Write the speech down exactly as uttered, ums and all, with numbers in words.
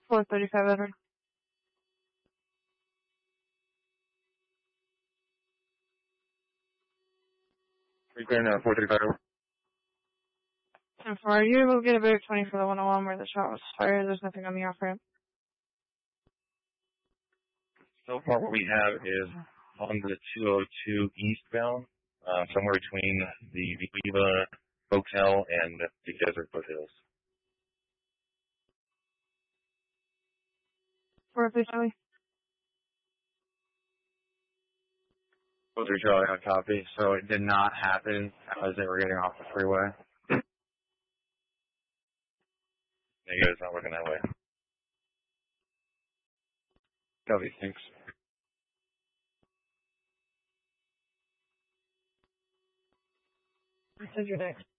four thirty-five, Edward. Three clear now, four thirty-five. ten four, are you able to get a better twenty for the one oh one where the shot was fired? There's nothing on the off-ramp. So far what we have is on the two oh two eastbound, uh, somewhere between the Viva Hotel and the Desert Foothills. four three, Charlie. four three Charlie, on copy. So it did not happen as they were getting off the freeway. Negative, it's not working that way. Copy, thanks. I said you're next.